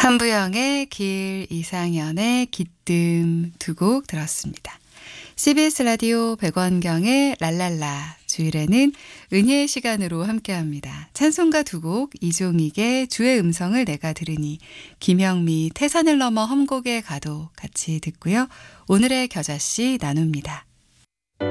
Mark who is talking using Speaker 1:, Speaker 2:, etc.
Speaker 1: 한부영의 길, 이상현의 기뜸 두 곡 들었습니다. CBS 라디오 백원경의 랄랄라 주일에는 은혜의 시간으로 함께합니다. 찬송가 두 곡 이종익의 주의 음성을 내가 들으니, 김영미 태산을 넘어 험곡에 가도 같이 듣고요. 오늘의 겨자씨 나눕니다.